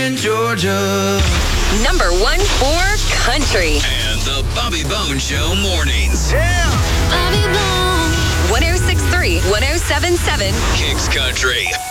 in Georgia. Number 1 for country. And the Bobby Bones Show mornings. Bobby Bones. 106.3, 107.7. Kicks Country.